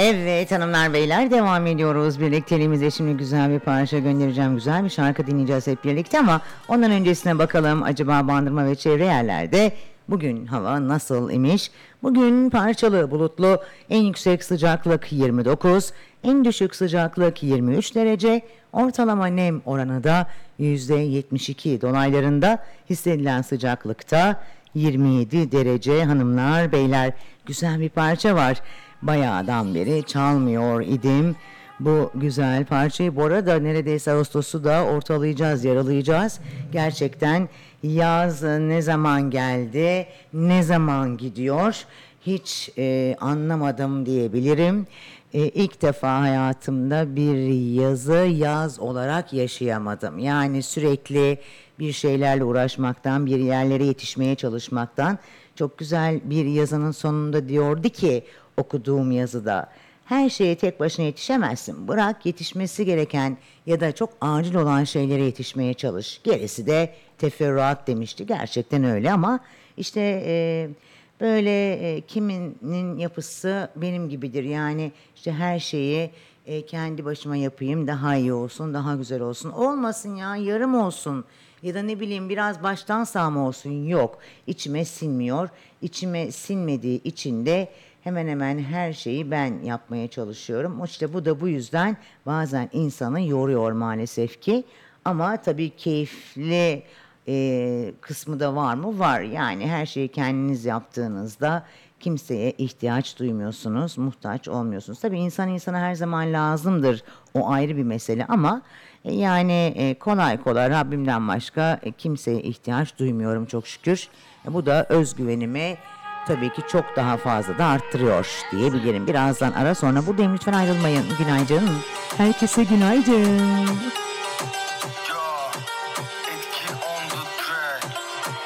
Evet hanımlar beyler, devam ediyoruz. Birlikteliğimize şimdi güzel bir parça göndereceğim. Güzel bir şarkı dinleyeceğiz hep birlikte ama ondan öncesine bakalım acaba Bandırma ve çevre yerlerde bugün hava nasıl imiş? Bugün parçalı bulutlu, en yüksek sıcaklık 29, en düşük sıcaklık 23 derece, ortalama nem oranı da %72 dolaylarında, hissedilen sıcaklıkta 27 derece hanımlar beyler. Güzel bir parça var. Bayağıdan beri çalmıyor idim bu güzel parçayı. Bu arada neredeyse Ağustos'u da ortalayacağız, yaralayacağız. Gerçekten yaz ne zaman geldi, ne zaman gidiyor hiç anlamadım diyebilirim. İlk defa hayatımda bir yazı yaz olarak yaşayamadım. Yani sürekli bir şeylerle uğraşmaktan, bir yerlere yetişmeye çalışmaktan. Çok güzel bir yazının sonunda diyordu ki okuduğum yazıda, her şeye tek başına yetişemezsin. Bırak yetişmesi gereken ya da çok acil olan şeylere yetişmeye çalış. Gerisi de teferruat demişti. Gerçekten öyle ama işte böyle kiminin yapısı benim gibidir. Yani işte her şeyi kendi başıma yapayım, daha iyi olsun, daha güzel olsun. Olmasın ya, yarım olsun. Ya da ne bileyim biraz baştan sağma olsun. Yok, içime sinmiyor. İçime sinmediği için de hemen hemen her şeyi ben yapmaya çalışıyorum. İşte bu da bu yüzden bazen insanı yoruyor maalesef ki. Ama tabii keyifli kısmı da var mı? Var. Yani her şeyi kendiniz yaptığınızda kimseye ihtiyaç duymuyorsunuz, muhtaç olmuyorsunuz. Tabii insan insana her zaman lazımdır. O ayrı bir mesele ama yani kolay kolay Rabbimden başka kimseye ihtiyaç duymuyorum çok şükür. Bu da özgüvenimi tabii ki çok daha fazla da arttırıyor diyebilirim. Birazdan ara sonra buradayım, lütfen ayrılmayın. Günaydın. Herkese günaydın.